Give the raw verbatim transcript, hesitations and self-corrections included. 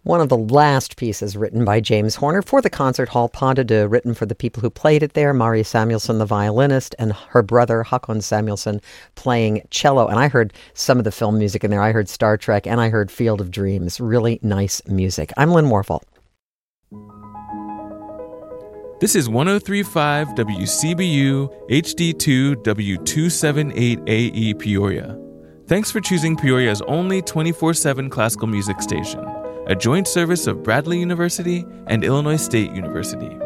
One of the last pieces written by James Horner for the concert hall, Pas de Deux, written for the people who played it there, Mari Samuelsson, the violinist, and her brother, Håkon Samuelsson, playing cello. And I heard some of the film music in there. I heard Star Trek, and I heard Field of Dreams. Really nice music. I'm Lynn Warfel. This is one oh three point five W C B U H D two W two seventy-eight A E Peoria. Thanks for choosing Peoria's only twenty-four seven classical music station, a joint service of Bradley University and Illinois State University.